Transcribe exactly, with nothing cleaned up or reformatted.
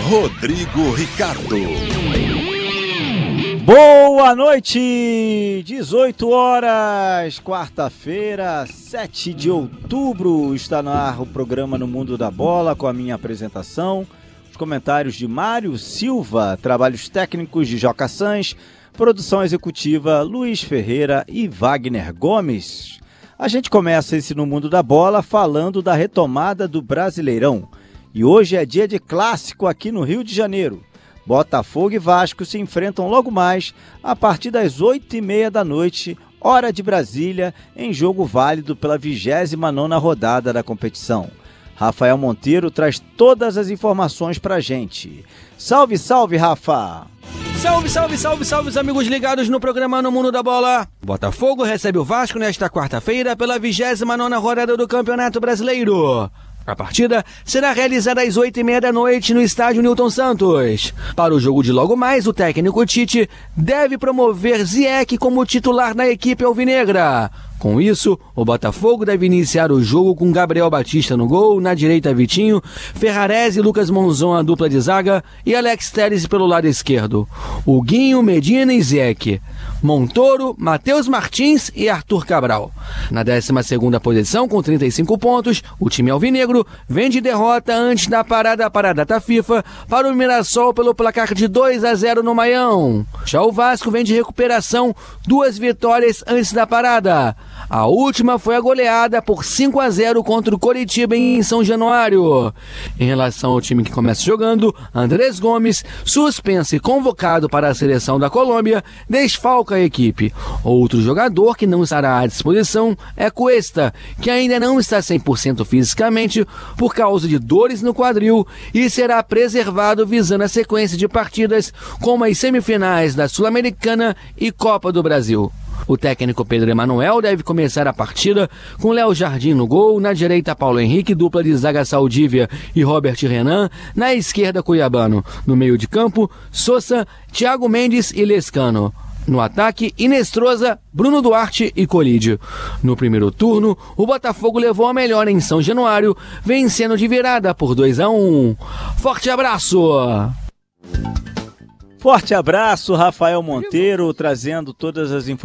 Rodrigo Ricardo. Boa noite, dezoito horas, quarta-feira, sete de outubro, está no ar o programa No Mundo da Bola com a minha apresentação, os comentários de Mário Silva, trabalhos técnicos de Joca Sanz, produção executiva Luiz Ferreira e Wagner Gomes. A gente começa esse No Mundo da Bola falando da retomada do Brasileirão e hoje é dia de clássico aqui no Rio de Janeiro. Botafogo e Vasco se enfrentam logo mais a partir das oito e meia da noite, hora de Brasília, em jogo válido pela vigésima nona rodada da competição. Rafael Monteiro traz todas as informações pra gente. Salve, salve, Rafa! Salve, salve, salve, salve os amigos ligados no programa No Mundo da Bola. Botafogo recebe o Vasco nesta quarta-feira pela vigésima nona rodada do Campeonato Brasileiro. A partida será realizada às oito e meia da noite no estádio Newton Santos. Para o jogo de logo mais, o técnico Tite deve promover Zieck como titular na equipe alvinegra. Com isso, o Botafogo deve iniciar o jogo com Gabriel Batista no gol, na direita Vitinho, Ferrarese e Lucas Monzon a dupla de zaga e Alex Telles pelo lado esquerdo. Huguinho, Medina e Zieck. Montoro, Matheus Martins e Arthur Cabral. Na décima segunda posição, com trinta e cinco pontos, o time alvinegro vem de derrota antes da parada para a data FIFA para o Mirassol pelo placar de dois a zero no Maião. Já o Vasco vem de recuperação, duas vitórias antes da parada. A última foi a goleada por cinco a zero contra o Coritiba em São Januário. Em relação ao time que começa jogando, Andrés Gomes, suspenso e convocado para a seleção da Colômbia, desfalca a equipe. Outro jogador que não estará à disposição é Cuesta, que ainda não está cem por cento fisicamente por causa de dores no quadril e será preservado visando a sequência de partidas como as semifinais da Sul-Americana e Copa do Brasil. O técnico Pedro Emanuel deve começar a partida com Léo Jardim no gol, na direita Paulo Henrique, dupla de zaga Saldívia e Robert Renan, na esquerda Cuiabano, no meio de campo, Sousa, Thiago Mendes e Lescano. No ataque, Inestrosa, Bruno Duarte e Colídio. No primeiro turno, o Botafogo levou a melhor em São Januário, vencendo de virada por dois a um. Forte abraço! Forte abraço, Rafael Monteiro, trazendo todas as informações